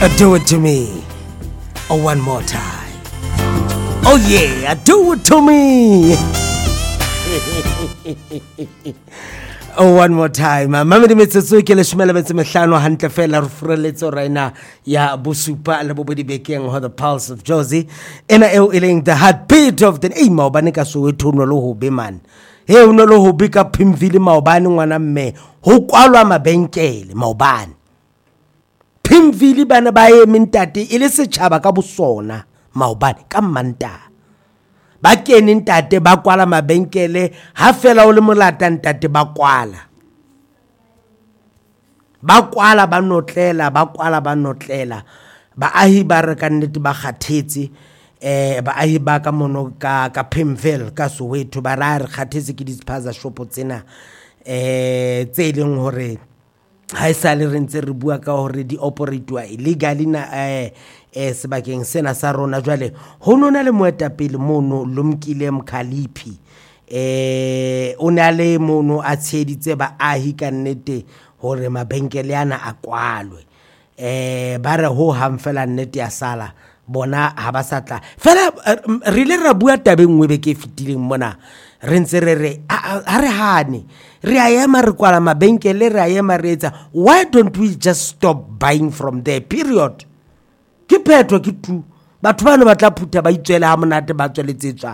Do it to me. Oh, one more time. Oh yeah, do it to me. Oh, one more time. Mamadi metsotso ke le shmela metse mehlano hantle fela re fureletse raina ya bosupa le bobedi bekeng ho the pulse of Josie ena eo eleng the heartbeat of the maobane ka Soweto no lo hobe man he o no lo hobe ka Pimville maobane ngwana mme ho kwalwa mabenkele maobane Pimville bana ba ye mentate ile setjhaba ka bosona maobane ka Manta ba kene ntate ba kwala mabenkele ha fela o le molata ntate ba kwala ba notlela ba ahi ba re ka nnete ba kgathetse ba ahi ba ka mono ka Pimville ka Soweto ba ra re kgathetse ke dispaza shop tsena tse leng hore ha isale re ntse re bua ka hore di operate illegally na sebakeng sena sa rona jwale ho nona le moetapele mono Lumkile Mkhalipi o na le mono a tsheditse ba ahi ka nnete hore mabenkele ana a kwalwe ba re ho hamfela nnete ya sala bona ha ba satla fela re le ra bua tabeng ngwe be ke fitileng mona re ntse re a re hane re a ema re kwala mabenkele re a ema re etsa why don't we just stop buying from there period ke phetho ke tu batho bana ba tla phutha ba itswela ha monate ba tsweletsetswang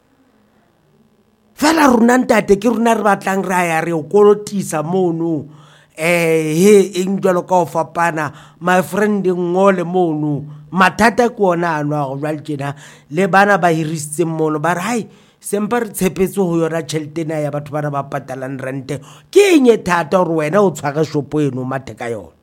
fela rona ntate ke rona re batlang ra ya re o kolotisa mono he ingjalo ka o fapana my friend ngole mono mathata ke ona anwa go jwale tjena le bana ba hirisitse mono ba re hai sempa re tshepetse ho yona tjheltena ya batho bana ba patalang rente ke nye thata hore wena o tshwara shopo eno mathe ka yona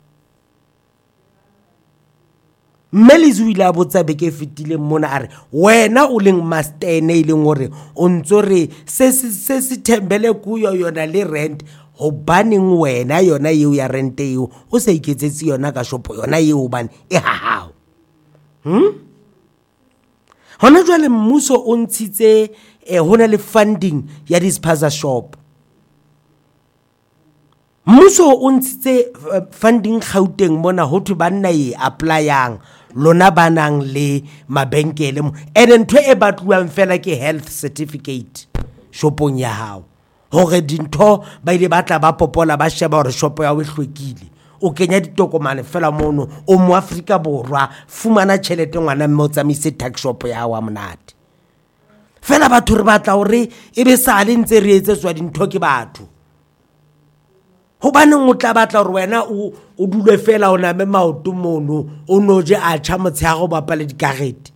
Melizu ila botsa beke fitile mona are wena o leng mastene ile ngore o ntsore se thembele ku yona le rent ho baneng wena yona yeo ya rente eo o sa iketsetse yona ka shopo yona yeo bane e hahao hona jwale mmuso o ntshitse hona le funding ya dispaza shop mmuso o ntshitse funding Gauteng mona ho thwe banna e applyang lona banang le mabenkele ene ntwe e batluwang fela ke health certificate shopong ya hao hore dintho ba ile batla ba popola ba sheba hore shopo ya o hlwekile o kenya ditokomane fela mono o mo Afrika Borwa fumana tjhelete ngwana mme o tsamaise tax shop ya hao monate fela batho re batla hore ebe sale ntse re etsetswa dintho ke batho hobane o tla batla hore wena o dule fela o name maoto mono o noje a tjha motsheago ba pale dikarete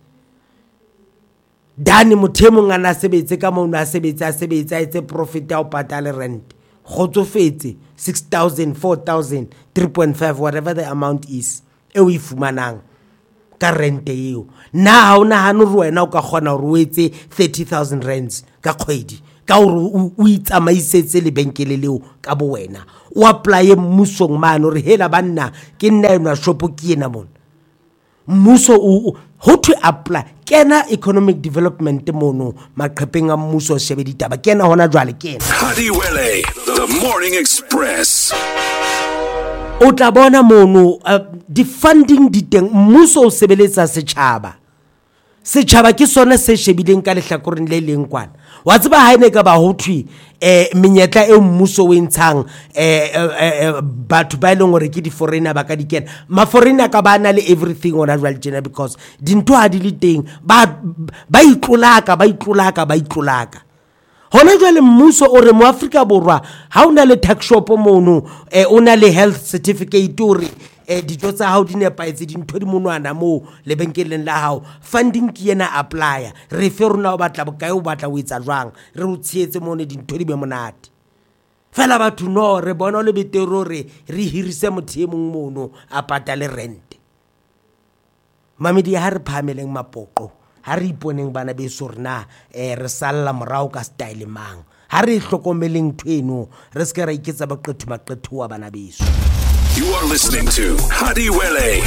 dane mothemo ngana sebetse ka mono a sebetsa etse profit ya o patale rent khotsofetse 6,000 4,000 3.5 whatever the amount is e o ifumanang ka rente eo na ha ona hano re wena o ka khona hore o etse 30,000 rands ka kgwedi ka hore o itsamaisetse le benkele leo ka bo wena o apply mmusong mano re hela banna ke nna ena shopo ke ena mona mmuso ho to apply kena economic development mono maqhepeng a mmuso shebe ditaba kena hona jwale kena Hadiwele the morning express o tla bona mono di funding diteng mmuso o sebeletsa setjhaba ke sona se shebileng ka lehlakoreng le leng kwana wa tseba ha ene ka ba ho thwi menyetla e mmuso o entshang batho ba ileng hore ke di foreigner ba ka dikena ma foreigner ka ba na le everything ona jwale tjena because dintho ha di le teng ba itlolaka hona jwale mmuso o re mo Afrika Borwa ha ona le tax shop mono o na le health certificate o re dijo tsa hao di nepaetse dintho di monwana mo lebenkeleng la hao funding ke yena applya re fe rona o batla bokae o batla o etsa jwang re o tsietse mone dintho di be monate fela batho no re bona le betero re hirise motho e mong mono a patale rent mamedi ha re phameleng mapoqo ha re iponeng bana be sorna re salla morao ka style mang ha re hlokomeleng thweno re ska ra iketsa maqethu wa bana beso. You are listening to Hadiwele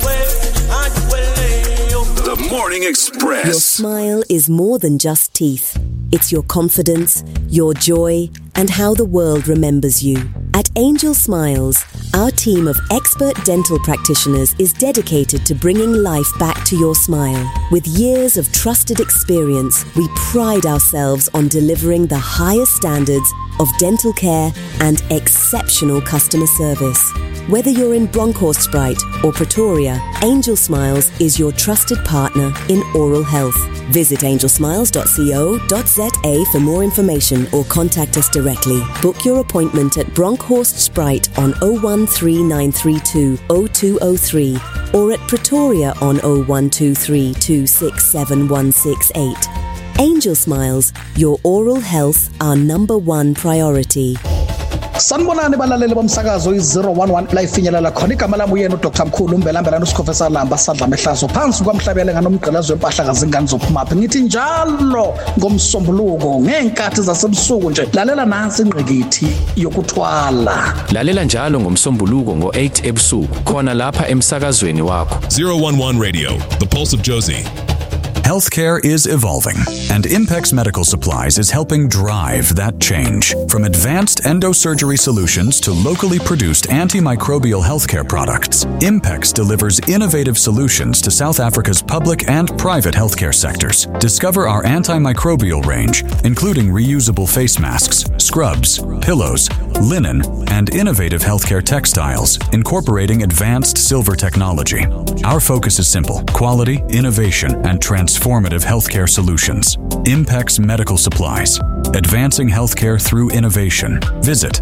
the morning express. Your smile is more than just teeth. It's your confidence, your joy, and how the world remembers you. At Angel Smiles, our team of expert dental practitioners is dedicated to bringing life back to your smile. With years of trusted experience, we pride ourselves on delivering the highest standards of dental care and exceptional customer service. Whether you're in Bronkhorstspruit or Pretoria, Angel Smiles is your trusted partner in oral health. Visit angelsmiles.co.za for more information or contact us directly. Book your appointment at Bronkhorstspruit on 013932 0203 or at Pretoria on 0123 267 168. Angel Smiles, your oral health, our number one priority. Sanibonani balaleli bomsakazo i011 la ifinyelela khona igama lami uyena uDr Mkhulu Mbelambela noSikhofesa Lamba sadla mehlazo phansi kwamhlabele nganomgqelazo wempahla kazingane zophumaphi ngithi njalo ngomsombuluko ngenkathi zasebusuku nje lalela nansi ingqikithi yokuthwala lalela njalo ngomsombuluko ngo8 ebusuku khona lapha emsakazweni wakho 011 Radio, the pulse of Josie. Healthcare is evolving, and Impex Medical Supplies is helping drive that change. From advanced endosurgery solutions to locally produced antimicrobial healthcare products, Impex delivers innovative solutions to South Africa's public and private healthcare sectors. Discover our antimicrobial range, including reusable face masks, scrubs, pillows, linen, and innovative healthcare textiles, incorporating advanced silver technology. Our focus is simple: quality, innovation, and transformative healthcare solutions. Impex Medical Supplies, advancing healthcare through innovation. Visit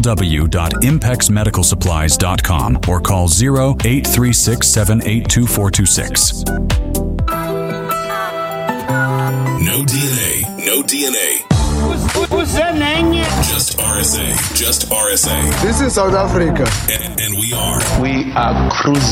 www.impexmedicalsupplies.com or call 0836782426. No DNA, no DNA. Just RSA, just RSA. This is South Africa. And we are cruising.